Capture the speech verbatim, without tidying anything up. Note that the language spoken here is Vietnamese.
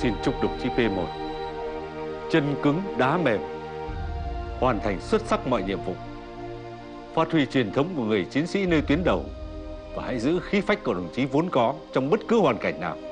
xin chúc đồng chí P một chân cứng đá mềm, hoàn thành xuất sắc mọi nhiệm vụ, phát huy truyền thống của người chiến sĩ nơi tuyến đầu và hãy giữ khí phách của đồng chí vốn có trong bất cứ hoàn cảnh nào.